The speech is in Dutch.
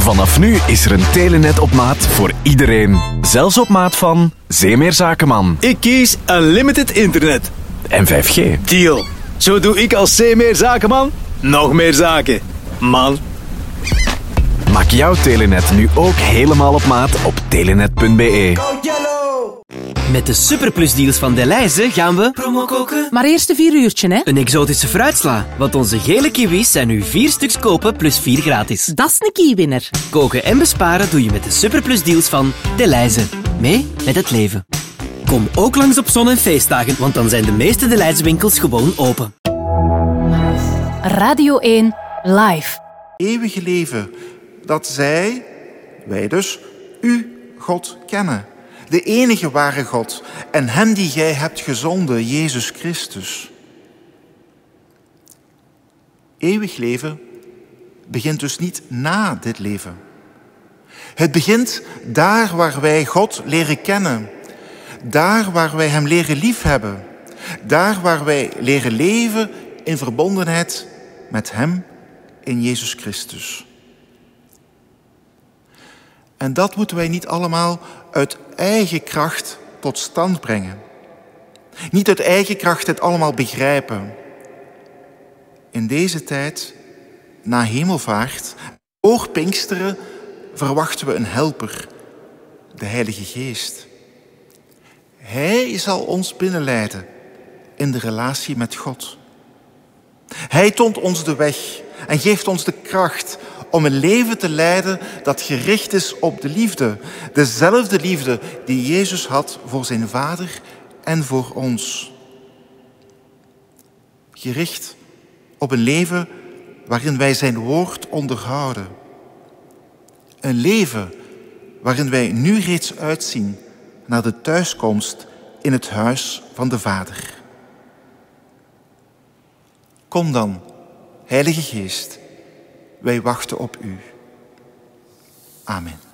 Vanaf nu is er een Telenet op maat voor iedereen. Zelfs op maat van Zeemeer Zakenman. Ik kies Unlimited Internet. En 5G. Deal. Zo doe ik als Zeemeer Zakenman nog meer zaken. Man. Maak jouw Telenet nu ook helemaal op maat op telenet.be. Met de superplusdeals van Delhaize gaan we promo koken. Maar eerst een 4 uurtje, hè? Een exotische fruitsla, want onze gele kiwis zijn nu 4 stuks kopen plus 4 gratis. Dat is een keywinner. Koken en besparen doe je met de superplusdeals van Delhaize. Mee met het leven. Kom ook langs op zon- en feestdagen, want dan zijn de meeste Delhaize winkels gewoon open. Radio 1 live. Eeuwige leven, dat zij, wij dus, u, God, kennen. De enige ware God en hem die gij hebt gezonden, Jezus Christus. Eeuwig leven begint dus niet na dit leven. Het begint daar waar wij God leren kennen. Daar waar wij hem leren liefhebben. Daar waar wij leren leven in verbondenheid met hem in Jezus Christus. En dat moeten wij niet allemaal uit eigen kracht tot stand brengen. Niet uit eigen kracht het allemaal begrijpen. In deze tijd, na hemelvaart, voor Pinksteren, verwachten we een helper, de Heilige Geest. Hij zal ons binnenleiden in de relatie met God. Hij toont ons de weg en geeft ons de kracht om een leven te leiden dat gericht is op de liefde. Dezelfde liefde die Jezus had voor zijn Vader en voor ons. Gericht op een leven waarin wij zijn woord onderhouden. Een leven waarin wij nu reeds uitzien naar de thuiskomst in het huis van de Vader. Kom dan, Heilige Geest, wij wachten op u. Amen.